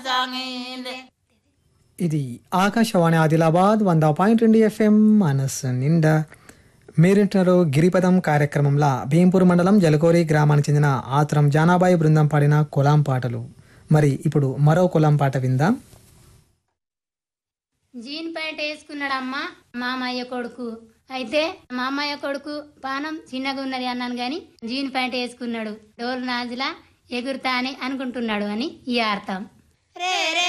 ఇది ఆకాశవాణి ఆదిలాబాద్ 100.2 FM మనస్సు నిండా. మీరింటున్నారు గిరిపదం కార్యక్రమంలో భీంపూర్ మండలం జలకోరి గ్రామానికి చెందిన ఆత్రం జానాబాయి బృందం పాడిన కులాం పాటలు. మరి ఇప్పుడు మరో కులాం పాట విందాం. జీన్ ప్యాంట్ వేసుకున్నాడమ్మా మామయ్య కొడుకు. అయితే మామయ్య కొడుకు పానం చిన్నగా ఉన్నది అన్నాను గాని జీన్ ప్యాంట్ వేసుకున్నాడు. డోర్ నాజులా ఎగురుతానే అనుకుంటున్నాడు అని ఈ అర్థం.